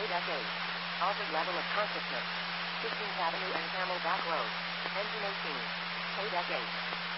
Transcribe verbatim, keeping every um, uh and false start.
Deck eight. Altered level of consciousness. fifteenth Avenue and Camelback Road. Engine eighteen. Deck eight.